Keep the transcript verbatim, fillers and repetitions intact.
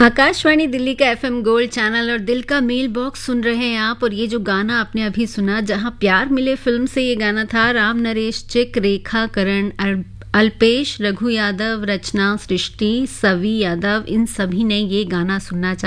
आकाशवाणी दिल्ली का FM gold channel और दिल का मेल बॉक्स सुन रहे हैं आप। और ये जो गाना आपने अभी सुना, जहां प्यार मिले फिल्म से ये गाना था, राम नरेश चिक, रेखा करण, अल्पेश, रघु यादव, रचना, सृष्टि, सवी यादव, इन सभी ने ये गाना सुनना